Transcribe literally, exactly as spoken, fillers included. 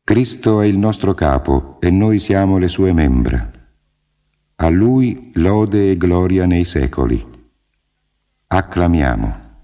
Cristo è il nostro capo e noi siamo le sue membra. A Lui lode e gloria nei secoli. Acclamiamo.